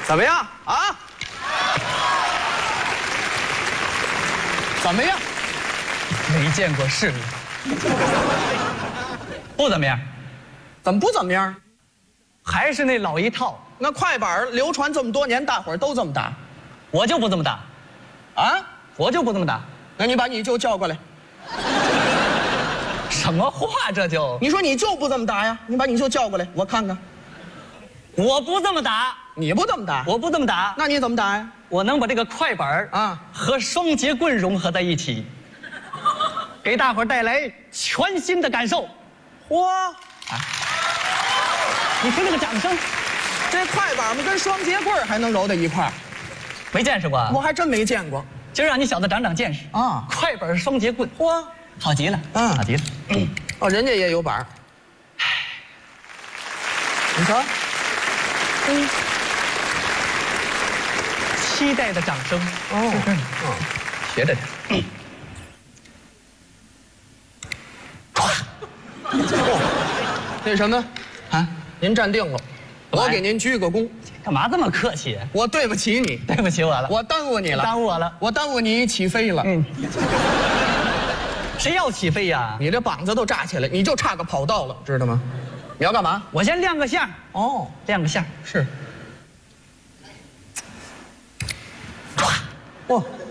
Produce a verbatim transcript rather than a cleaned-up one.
怎么样啊？怎么样？ 没见过世面，不怎么样。 怎么不怎么样？ 还是那老一套。 那快板流传这么多年，大伙儿都这么打， 我就不这么打， 啊？ 我就不这么打。 那你把你舅叫过来。 什么话这就？ 你说你就不这么打呀？你把你舅叫过来，我看看。 我不这么打， 你不这么打， 我不这么打。 那你怎么打呀？ 我能把这个快板啊和双节棍融合在一起，给大伙儿带来全新的感受。 嚯， 你听这个掌声， 这快板嘛跟双节棍还能揉在一块儿， 没见识过？ 我还真没见过。 今儿让你小子长长见识啊！ 快板双节棍， 嚯， 好极了， 嗯好极了。嗯， 哦，人家也有板儿。你瞧， 嗯，期待的掌声哦， 是这儿呢。 嗯， 学着点。 那什么， 啊， 您站定了，我给您鞠个躬。 干嘛这么客气？ 我对不起你， 对不起我了， 我耽误你了， 耽误我了。 我耽误你起飞了。 嗯，谁要起飞呀？ 你这膀子都炸起来，你就差个跑道了，知道吗？你要干嘛？ 我先亮个相。 哦， 亮个相。 是。哇，哇，